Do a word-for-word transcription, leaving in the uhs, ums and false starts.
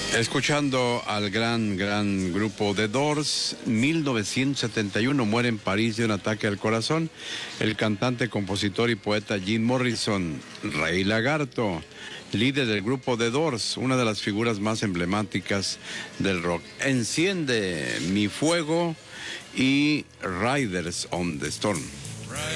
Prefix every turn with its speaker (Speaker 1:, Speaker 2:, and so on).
Speaker 1: Escuchando al gran, gran grupo The Doors, mil novecientos setenta y uno muere en París de un ataque al corazón el cantante, compositor y poeta Jim Morrison. Ray Lagarto, líder del grupo The Doors, una de las figuras más emblemáticas del rock. Enciende mi fuego y Riders on the Storm.